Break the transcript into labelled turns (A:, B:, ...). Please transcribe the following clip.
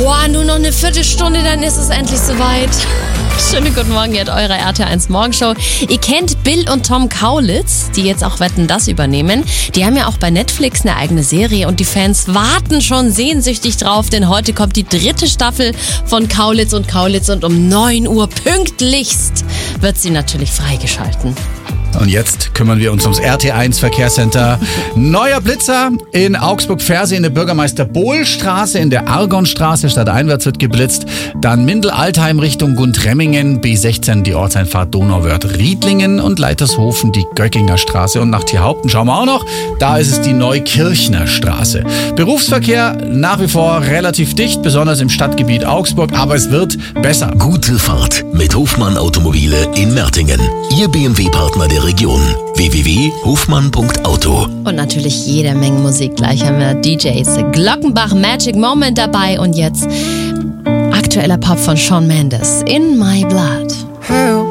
A: Boah, nur noch eine Viertelstunde, dann ist es endlich soweit. Schönen guten Morgen, ihr habt eure RTL1 Morgenshow. Ihr kennt Bill und Tom Kaulitz, die jetzt auch Wetten, dass übernehmen. Die haben ja auch bei Netflix eine eigene Serie und die Fans warten schon sehnsüchtig drauf, denn heute kommt die 3. Staffel von Kaulitz und um 9 Uhr pünktlichst wird sie natürlich freigeschalten.
B: Und jetzt kümmern wir uns ums RT1 Verkehrscenter. Neuer Blitzer in Augsburg-Fersee in der Bürgermeister-Bohl-Straße, in der Argonstraße, stadteinwärts wird geblitzt. Dann Mindel-Altheim Richtung Gundremmingen, B16 die Ortseinfahrt Donauwörth-Riedlingen und Leitershofen die Göckinger Straße. Und nach Tierhaupten schauen wir auch noch, da ist es die Neukirchner Straße. Berufsverkehr nach wie vor relativ dicht, besonders im Stadtgebiet Augsburg, aber es wird besser.
C: Gute Fahrt mit Hofmann Automobile in Mertingen. Ihr BMW-Partner der Region. www.hofmann.auto.
A: Und natürlich jede Menge Musik. Gleich haben wir DJs Glockenbach, Magic Moment dabei und jetzt aktueller Pop von Shawn Mendes, In My Blood.